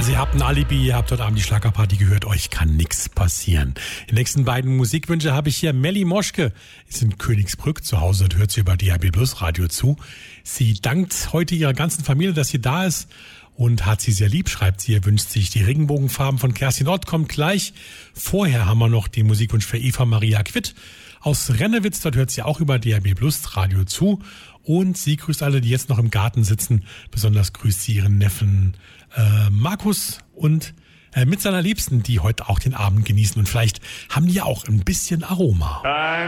Also ihr habt ein Alibi, ihr habt heute Abend die Schlagerparty gehört, euch kann nichts passieren. Die nächsten beiden Musikwünsche habe ich hier. Melli Moschke ist in Königsbrück zu Hause und hört sie über DAB+ Radio zu. Sie dankt heute ihrer ganzen Familie, dass sie da ist und hat sie sehr lieb, schreibt sie. Ihr wünscht sich die Regenbogenfarben von Kerstin Ott, kommt gleich. Vorher haben wir noch den Musikwunsch für Eva Maria Quitt aus Rennewitz, dort hört sie auch über DAB+ Radio zu. Und sie grüßt alle, die jetzt noch im Garten sitzen. Besonders grüßt sie ihren Neffen Markus und mit seiner Liebsten, die heute auch den Abend genießen. Und vielleicht haben die ja auch ein bisschen Aroma.